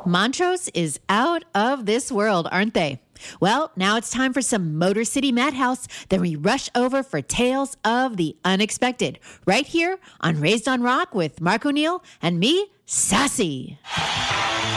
Montrose is out of this world, aren't they? Well, now it's time for some Motor City Madhouse. Then we rush over for Tales of the Unexpected, right here on Raised on Rock with Mark O'Neill and me, Sassy.